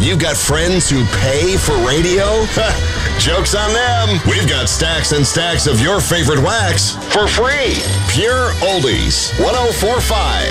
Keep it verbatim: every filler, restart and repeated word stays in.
You've got friends who pay for radio? Joke's on them. We've got stacks and stacks of your favorite wax for free. Pure Oldies, one oh four point five.